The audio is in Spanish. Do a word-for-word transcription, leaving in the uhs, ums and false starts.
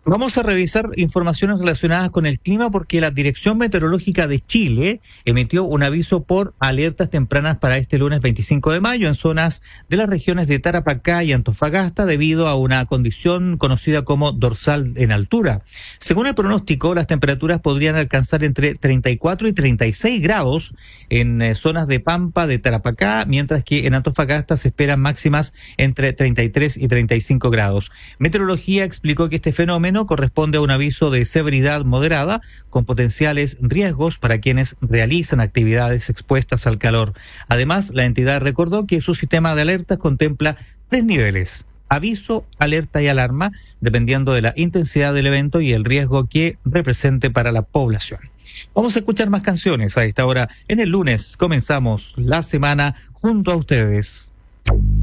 Vamos a revisar informaciones relacionadas con el clima porque la Dirección Meteorológica de Chile emitió un aviso por alertas tempranas para este lunes veinticinco de mayo en zonas de las regiones de Tarapacá y Antofagasta debido a una condición conocida como dorsal en altura. Según el pronóstico, las temperaturas podrían alcanzar entre treinta y cuatro y treinta y seis grados en eh, zonas de Pampa de Tarapacá, mientras que en Antofagasta se esperan máximas entre treinta y tres y treinta y cinco grados. Meteorología explicó que este fenómeno corresponde a un aviso de severidad moderada con potenciales riesgos para quienes realizan actividades expuestas al calor. Además, la entidad recordó que su sistema de alertas contempla tres niveles: aviso, alerta y alarma, dependiendo de la intensidad del evento y el riesgo que represente para la población. Vamos a escuchar más canciones a esta hora. En el lunes comenzamos la semana junto a ustedes.